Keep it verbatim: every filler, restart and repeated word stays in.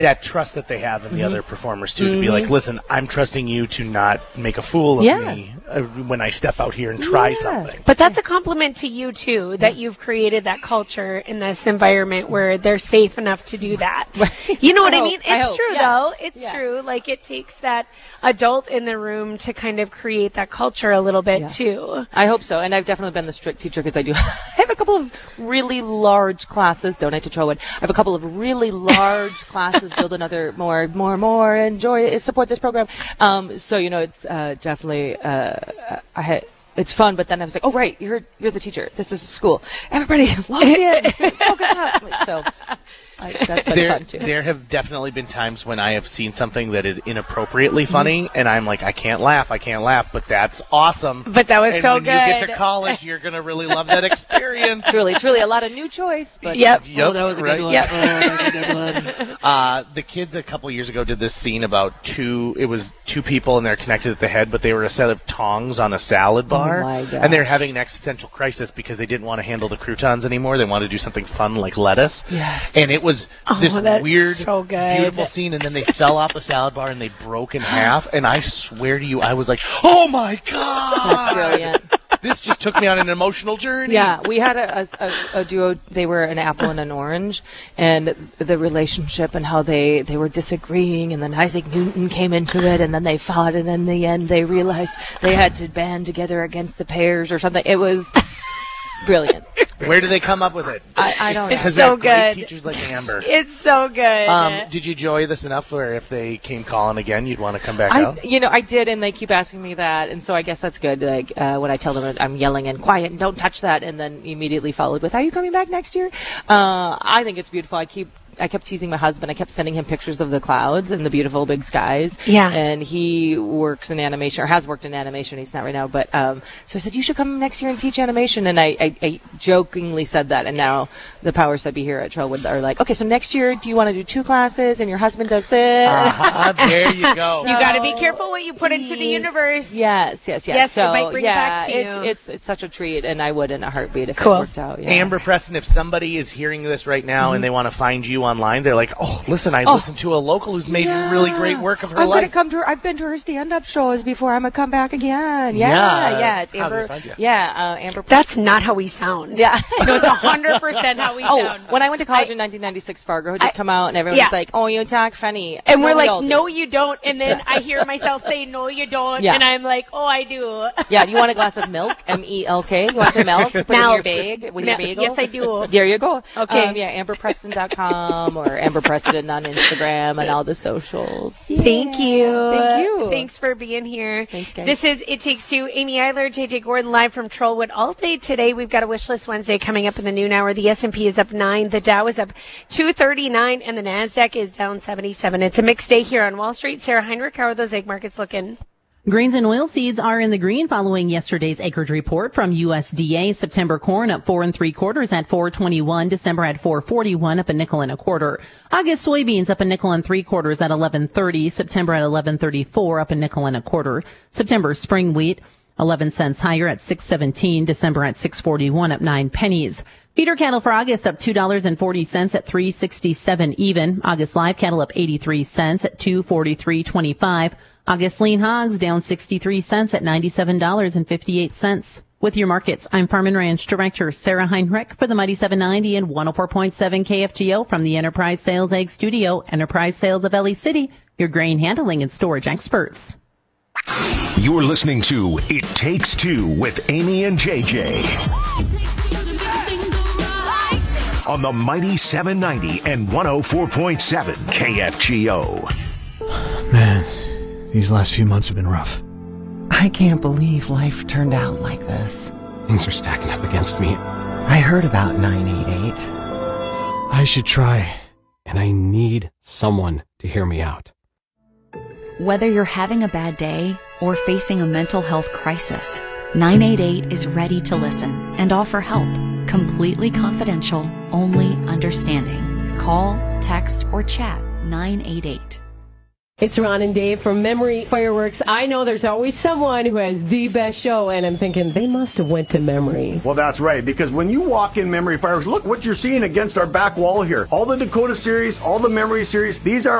that trust that they have in the mm-hmm. other performers, too, mm-hmm. to be like, listen, I'm trusting you to not make a fool of yeah. me uh, when I step out here and try yeah. something. But that's a compliment to you, too, that you've created that culture in this environment where they're safe enough to do that. You know what I, I mean? Hope. It's I true, yeah. though. It's yeah. true. Like, it takes that adult in the room to kind of create that culture a little bit, yeah. too. I hope so. And I've definitely been the strict teacher because I do I have a couple of really large classes. Donate to Trollwood. I have a couple of really large classes. Build another more. More, more, more, enjoy, support this program. Um, so, you know, it's uh, definitely, uh, I had, it's fun, but then I was like, oh, right, you're you're the teacher. This is school. Everybody, log in. Focus up. So, I, that's been there, fun, too. There have definitely been times when I have seen something that is inappropriately funny, mm-hmm. and I'm like, I can't laugh, I can't laugh, but that's awesome. But that was and so when good. When you get to college, you're going to really love that experience. Truly, truly, a lot of new choice. But yep. yep. Oh, that was a right. good one. Yep. Oh, that was a good one. Uh, the kids a couple years ago did this scene about two, it was two people and they're connected at the head, but they were a set of tongs on a salad bar. Oh my gosh. And they're having an existential crisis because they didn't want to handle the croutons anymore. They wanted to do something fun like lettuce. Yes. And it was oh, this that's weird, so good. beautiful scene, and then they fell off the salad bar and they broke in half, and I swear to you, I was like, oh my God! That's brilliant. This just took me on an emotional journey. Yeah, we had a, a, a duo. They were an apple and an orange, and the relationship and how they, they were disagreeing, and then Isaac Newton came into it, and then they fought, and in the end they realized they had to band together against the pears or something. It was brilliant. Where do they come up with it? I, I don't know. It's Because so they're great good. teachers like Amber. It's so good. Um, did you enjoy this enough where if they came calling again, you'd want to come back I, out? you know, I did, and they keep asking me that, and so I guess that's good. Like uh, when I tell them I'm yelling and quiet and don't touch that, and then immediately followed with, "Are you coming back next year?" Uh, I think it's beautiful. I keep. I kept teasing my husband. I kept sending him pictures of the clouds and the beautiful big skies. Yeah. And he works in animation, or has worked in animation. He's not right now, but um, so I said, you should come next year and teach animation. And I, I, I jokingly said that, and now the powers that be here at Trollwood are like, okay, so next year, do you want to do two classes, and your husband does this? Uh-huh, there you go. You got to be careful what you put into the universe. Yes, yes, yes. Yes, so it might bring yeah, it back to it's, you. it's it's such a treat, and I would in a heartbeat if Cool. it worked out. Yeah. Amber Preston, if somebody is hearing this right now Mm-hmm. and they want to find you online, they're like, oh, listen, I Oh. listened to a local who's made Yeah. really great work of her I'm life. gonna come to her. I've been to her stand-up shows before. I'm gonna come back again. Yeah, Yeah, yeah. It's how do Amber. they find you? Yeah, uh, Amber. That's not how we sound. Yeah. No, it's one hundred percent how we Oh, sound. when I went to college I- in nineteen ninety-six, Fargo had just I- come out, and everyone yeah. was like, "Oh, you talk funny," And no, we're we like, all do. no, you don't. And then I hear myself say, no, you don't. Yeah. And I'm like, oh, I do. Yeah, you want a glass of milk? M E L K. You want some milk to put in your bag with your Mel- bagel? Yes, I do. There you go. Okay. Um, yeah, amber preston dot com or Amber Preston on Instagram and all the socials. Thank you. Thank you. Thanks for being here. Thanks, guys. This is It Takes Two. Amy Eiler, J J Gordon, live from Trollwood all day today. We've got a Wish List Wednesday coming up in the noon hour. The S and P is up nine. The Dow is up two thirty-nine, and the NASDAQ is down seventy-seven. It's a mixed day here on Wall Street. Sarah Heinrich, how are those egg markets looking? Grains and oilseeds are in the green following yesterday's acreage report from U S D A. September corn up four and three quarters at four twenty-one. December at four forty-one, up a nickel and a quarter. August soybeans up a nickel and three quarters at eleven thirty. September at eleven thirty-four, up a nickel and a quarter. September spring wheat eleven cents higher at six seventeen. December at six forty-one, up nine pennies. Feeder cattle for August up two dollars and forty cents at three sixty-seven even. August live cattle up eighty-three cents at two forty-three twenty-five. August lean hogs down sixty-three cents at ninety-seven dollars and fifty-eight cents. With your markets, I'm Farm and Ranch Director Sarah Heinrich for the Mighty seven ninety and one oh four point seven K F G O from the Enterprise Sales Egg Studio. Enterprise Sales of Ellie City, your grain handling and storage experts. You're listening to It Takes Two with Amy and J J on the Mighty seven ninety and one oh four point seven K F G O. Man, these last few months have been rough. I can't believe life turned out like this. Things are stacking up against me. I heard about nine eight eight. I should try, and I need someone to hear me out. Whether you're having a bad day or facing a mental health crisis, nine eight eight is ready to listen and offer help. Completely confidential, only understanding. Call, text, or chat nine eight eight. It's Ron and Dave from Memory Fireworks. I know there's always someone who has the best show, and I'm thinking they must have went to Memory. Well, that's right, because when you walk in Memory Fireworks, look what you're seeing against our back wall here. All the Dakota series, all the Memory series, these are